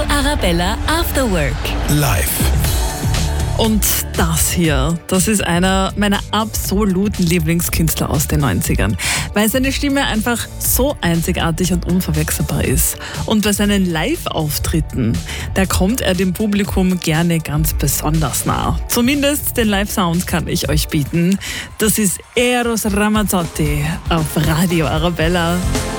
Arabella After Work. Live. Und das hier, das ist einer meiner absoluten Lieblingskünstler aus den 90ern, weil seine Stimme einfach so einzigartig und unverwechselbar ist. Und bei seinen Live-Auftritten, da kommt er dem Publikum gerne ganz besonders nah. Zumindest den Live-Sound kann ich euch bieten. Das ist Eros Ramazzotti auf Radio Arabella.